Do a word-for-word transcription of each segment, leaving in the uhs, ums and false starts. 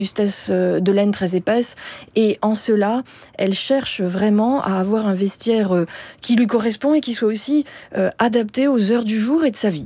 justesse de laine très épaisse, et en cela, elle cherche vraiment à avoir un vestiaire qui lui correspond et qui soit aussi euh, adapté aux heures du jour et de sa vie.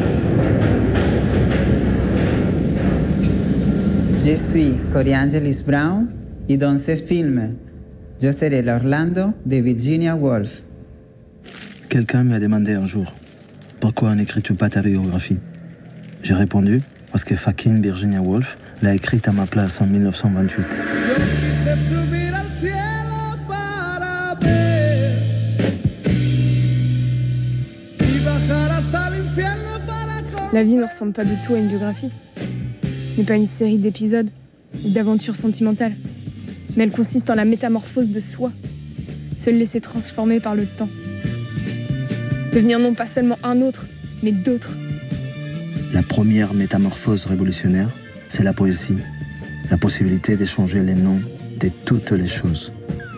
Je suis Corey Angelis Brown et dans ce film, je serai l'Orlando de Virginia Woolf. Quelqu'un m'a demandé un jour pourquoi n'écris-tu pas ta biographie. J'ai répondu parce que fucking Virginia Woolf l'a écrite à ma place en dix-neuf cent vingt-huit. La vie ne ressemble pas du tout à une biographie. N'est pas une série d'épisodes ou d'aventures sentimentales. Mais elle consiste en la métamorphose de soi. Se laisser transformer par le temps. Devenir non pas seulement un autre, mais d'autres. La première métamorphose révolutionnaire, c'est la poésie. La possibilité d'échanger les noms de toutes les choses.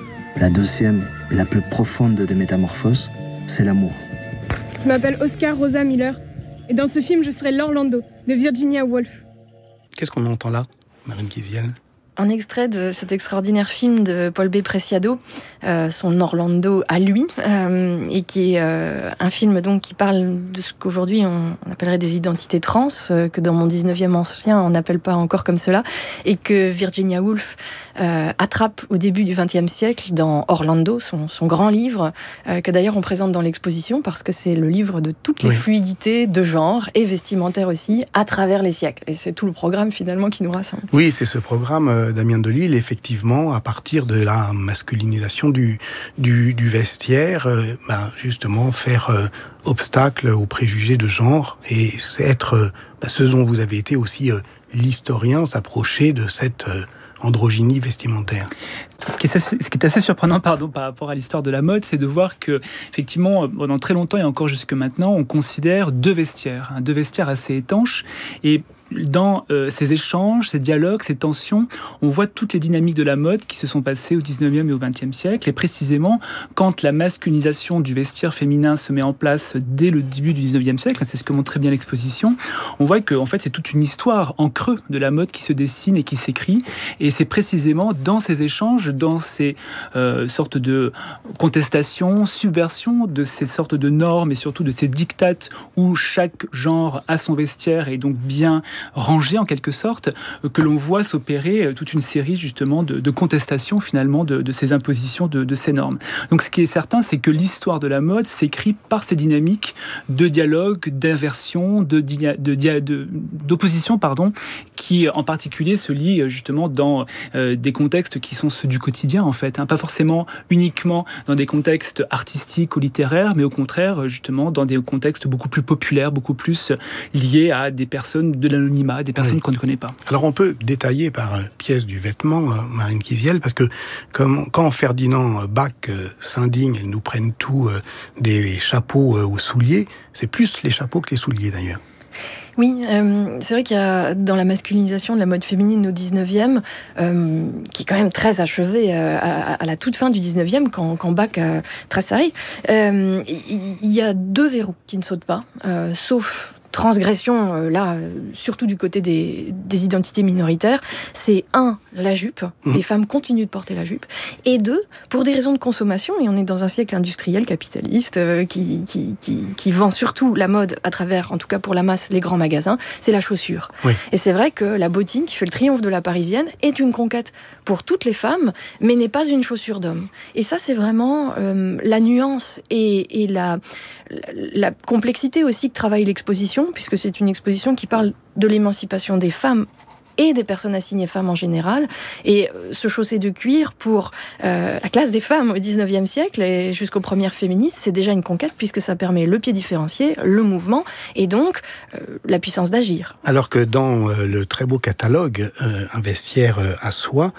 La deuxième et la plus profonde des métamorphoses, c'est l'amour. Je m'appelle Oscar Rosa Miller. Et dans ce film, je serai l'Orlando de Virginia Woolf. Qu'est-ce qu'on entend là, Marine Kiziel ? Un extrait de cet extraordinaire film de Paul B. Preciado, euh, son Orlando à lui, euh, et qui est euh, un film donc qui parle de ce qu'aujourd'hui on, on appellerait des identités trans, euh, que dans mon dix-neuvième ancien on n'appelle pas encore comme cela, et que Virginia Woolf euh, attrape au début du vingtième siècle dans Orlando, son, son grand livre, euh, que d'ailleurs on présente dans l'exposition parce que c'est le livre de toutes les oui. fluidités de genre et vestimentaires aussi à travers les siècles. Et c'est tout le programme finalement qui nous rassemble. Oui, c'est ce programme euh, Damien Delille, effectivement, à partir de la masculinisation du, du, du vestiaire, euh, ben, justement faire euh, obstacle aux préjugés de genre et être euh, ben, ce dont vous avez été aussi euh, l'historien, s'approcher de cette euh, androgynie vestimentaire. Ce qui est assez, ce qui est assez surprenant pardon, par rapport à l'histoire de la mode, c'est de voir que, effectivement, pendant très longtemps et encore jusque maintenant, on considère deux vestiaires, hein, deux vestiaires assez étanches. Et dans euh, ces échanges, ces dialogues, ces tensions, on voit toutes les dynamiques de la mode qui se sont passées au dix-neuvième et au vingtième siècle. Et précisément, quand la masculinisation du vestiaire féminin se met en place dès le début du dix-neuvième siècle, c'est ce que montre très bien l'exposition, on voit que en fait, c'est toute une histoire en creux de la mode qui se dessine et qui s'écrit. Et c'est précisément dans ces échanges, dans ces euh, sortes de contestations, subversions de ces sortes de normes et surtout de ces dictates où chaque genre a son vestiaire et donc bien rangé en quelque sorte, que l'on voit s'opérer toute une série justement de, de contestations finalement de, de ces impositions, de, de ces normes. Donc ce qui est certain, c'est que l'histoire de la mode s'écrit par ces dynamiques de dialogue, d'inversion, de, de, de, d'opposition, pardon, qui en particulier se lient justement dans euh, des contextes qui sont ceux du quotidien en fait, hein, pas forcément uniquement dans des contextes artistiques ou littéraires, mais au contraire justement dans des contextes beaucoup plus populaires, beaucoup plus liés à des personnes de l'anonymat, des personnes oui. qu'on ne connaît pas. Alors on peut détailler par euh, pièce du vêtement, euh, Marine Kiziel, parce que comme, quand Ferdinand Bach euh, s'indigne, ils nous prennent tout euh, des chapeaux euh, aux souliers, c'est plus les chapeaux que les souliers d'ailleurs. Oui, euh, c'est vrai qu'il y a dans la masculinisation de la mode féminine au dix-neuvième, euh, qui est quand même très achevée euh, à, à la toute fin du dix-neuvième, quand, quand Bach euh, tressaille, euh, il y a deux verrous qui ne sautent pas, euh, sauf transgression, euh, là, euh, surtout du côté des, des identités minoritaires, c'est un, la jupe, mmh. les femmes continuent de porter la jupe, et deux, pour des raisons de consommation, et on est dans un siècle industriel capitaliste euh, qui, qui, qui, qui vend surtout la mode à travers, en tout cas pour la masse, les grands magasins, c'est la chaussure. Oui. Et c'est vrai que la bottine, qui fait le triomphe de la parisienne, est une conquête pour toutes les femmes, mais n'est pas une chaussure d'homme. Et ça, c'est vraiment euh, la nuance et, et la, la, la complexité aussi que travaille l'exposition, puisque c'est une exposition qui parle de l'émancipation des femmes et des personnes assignées femmes en général. Et ce chausset de cuir pour euh, la classe des femmes au dix-neuvième siècle et jusqu'aux premières féministes, c'est déjà une conquête puisque ça permet le pied différencié, le mouvement et donc euh, la puissance d'agir. Alors que dans euh, le très beau catalogue euh, Un vestiaire euh, à soi,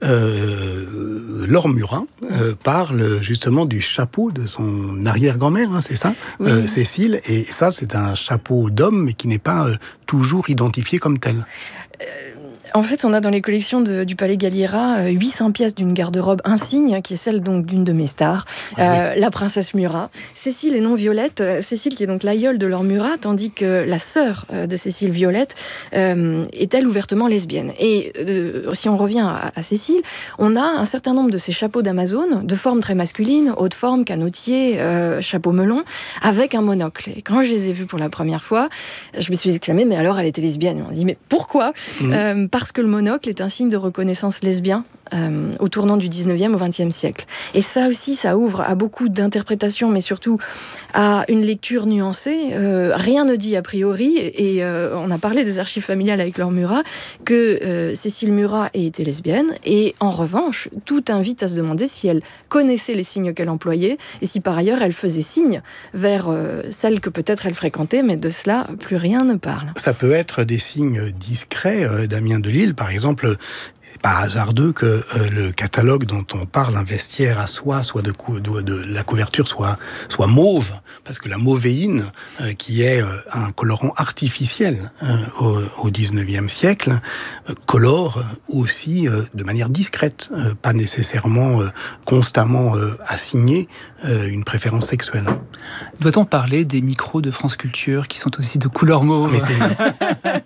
euh, Laure Murin euh, parle justement du chapeau de son arrière-grand-mère, hein, c'est ça, oui. euh, Cécile, et ça c'est un chapeau d'homme mais qui n'est pas euh, toujours identifié comme tel. Euh, En fait, on a dans les collections de, du Palais Galliera huit cents pièces d'une garde-robe insigne, qui est celle donc d'une de mes stars, ah, euh, oui. la princesse Murat. Cécile et non Violette. Cécile qui est donc l'aïeule de Laure Murat, tandis que la sœur de Cécile, Violette, euh, est elle ouvertement lesbienne. Et euh, si on revient à, à Cécile, on a un certain nombre de ces chapeaux d'Amazone, de forme très masculine, haute forme, canotier, euh, chapeau melon, avec un monocle. Et quand je les ai vus pour la première fois, je me suis exclamée, mais alors elle était lesbienne. On m'a dit, mais pourquoi ? mmh. euh, Parce que le monocle est un signe de reconnaissance lesbien euh, au tournant du dix-neuvième au vingtième siècle. Et ça aussi, ça ouvre à beaucoup d'interprétations, mais surtout à une lecture nuancée. Euh, rien ne dit a priori, et euh, on a parlé des archives familiales avec Laure Murat, que euh, Cécile Murat ait été lesbienne, et en revanche, tout invite à se demander si elle connaissait les signes qu'elle employait, et si par ailleurs elle faisait signe vers euh, celles que peut-être elle fréquentait, mais de cela, plus rien ne parle. Ça peut être des signes discrets, euh, Damien Delille, par exemple. C'est pas hasardeux que euh, le catalogue dont on parle, un vestiaire à soie, soit de, cou- de, de la couverture soit, soit mauve, parce que la mauvéine, euh, qui est euh, un colorant artificiel euh, au, au dix-neuvième siècle, euh, colore aussi euh, de manière discrète, euh, pas nécessairement euh, constamment euh, assigné euh, une préférence sexuelle. Doit-on parler des micros de France Culture qui sont aussi de couleur mauve ? Mais c'est...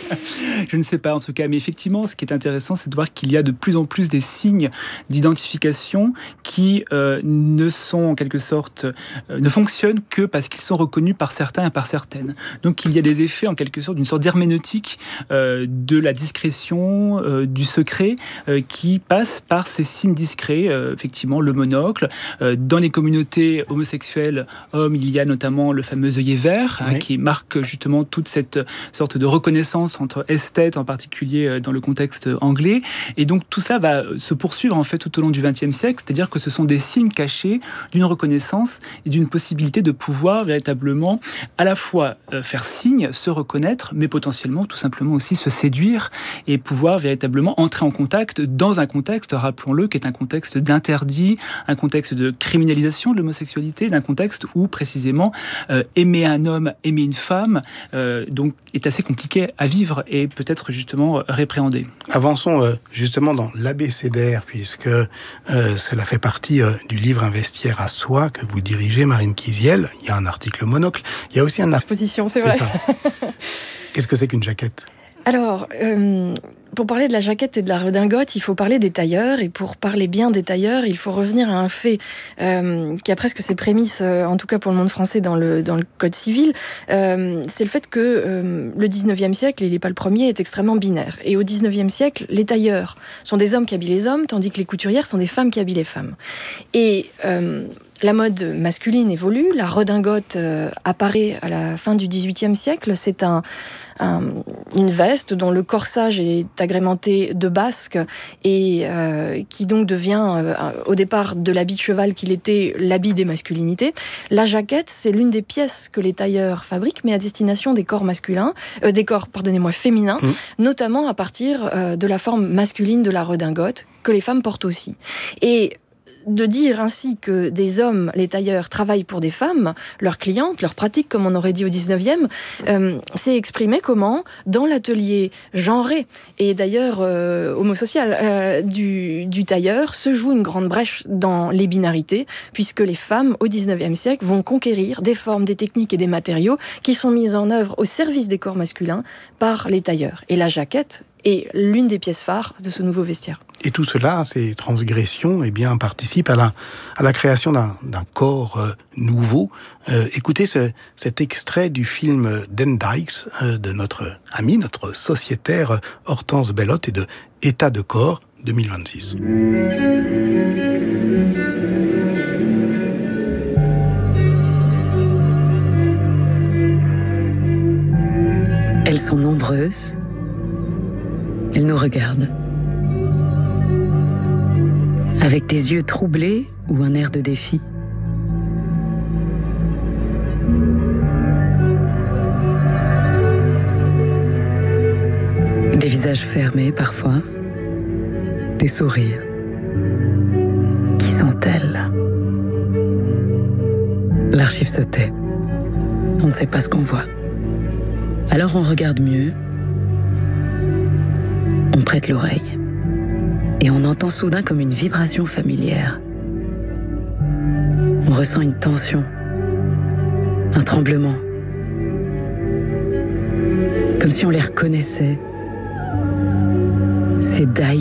Je ne sais pas en tout cas, mais effectivement, ce qui est intéressant, c'est de voir qu'il y a de plus en plus des signes d'identification qui euh, ne sont en quelque sorte, euh, ne fonctionnent que parce qu'ils sont reconnus par certains et par certaines. Donc il y a des effets en quelque sorte d'une sorte d'herméneutique euh, de la discrétion, euh, du secret, euh, qui passe par ces signes discrets, euh, effectivement le monocle. Euh, dans les communautés homosexuelles hommes, il y a notamment le fameux œillet vert, oui. hein, qui marque justement toute cette sorte de reconnaissance entre esthètes, en particulier dans le contexte anglais. Et donc tout ça va se poursuivre en fait tout au long du vingtième siècle, c'est-à-dire que ce sont des signes cachés d'une reconnaissance et d'une possibilité de pouvoir véritablement à la fois faire signe, se reconnaître, mais potentiellement tout simplement aussi se séduire et pouvoir véritablement entrer en contact dans un contexte, rappelons-le, qui est un contexte d'interdit, un contexte de criminalisation de l'homosexualité, d'un contexte où précisément euh, aimer un homme, aimer une femme, euh, donc est assez compliqué à vivre et peut-être justement répréhendé. Avançons euh, justement dans l'abécédaire, puisque euh, cela fait partie euh, du livre Un vestiaire à soie que vous dirigez, Marine Kiziel. Il y a un article monocle. Il y a aussi un article... Position, c'est, c'est vrai. Ça. Qu'est-ce que c'est qu'une jaquette ? Alors, euh, pour parler de la jaquette et de la redingote, il faut parler des tailleurs. Et pour parler bien des tailleurs, il faut revenir à un fait euh, qui a presque ses prémices, euh, en tout cas pour le monde français, dans le, dans le Code civil. Euh, c'est le fait que euh, le dix-neuvième siècle, et il n'est pas le premier, est extrêmement binaire. Et au dix-neuvième siècle, les tailleurs sont des hommes qui habillent les hommes, tandis que les couturières sont des femmes qui habillent les femmes. Et... Euh, La mode masculine évolue, la redingote euh, apparaît à la fin du dix-huitième siècle. C'est un, un, une veste dont le corsage est agrémenté de basques et euh, qui donc devient, euh, au départ de l'habit de cheval qu'il était, l'habit des masculinités. La jaquette, c'est l'une des pièces que les tailleurs fabriquent, mais à destination des corps masculins, euh, des corps, pardonnez-moi, féminins, mmh. notamment à partir euh, de la forme masculine de la redingote, que les femmes portent aussi. Et de dire ainsi que des hommes, les tailleurs, travaillent pour des femmes, leurs clientes, leurs pratiques, comme on aurait dit au dix-neuvième, euh, c'est exprimé comment ? Dans l'atelier genré, et d'ailleurs euh, homosocial, euh, du, du tailleur, se joue une grande brèche dans les binarités, puisque les femmes, au dix-neuvième siècle, vont conquérir des formes, des techniques et des matériaux qui sont mis en œuvre au service des corps masculins par les tailleurs. Et la jaquette est l'une des pièces phares de ce nouveau vestiaire. Et tout cela, ces transgressions, eh bien, participent à la, à la création d'un, d'un corps euh, nouveau. Euh, écoutez ce, cet extrait du film Den Dykes, euh, de notre ami, notre sociétaire Hortense Bellotte, et de État de corps deux mille vingt-six. Elles sont nombreuses. Elles nous regardent. Avec des yeux troublés ou un air de défi. Des visages fermés parfois. Des sourires. Qui sont-elles ? L'archive se tait. On ne sait pas ce qu'on voit. Alors on regarde mieux. On prête l'oreille. Et on entend soudain comme une vibration familière. On ressent une tension, un tremblement. Comme si on les reconnaissait,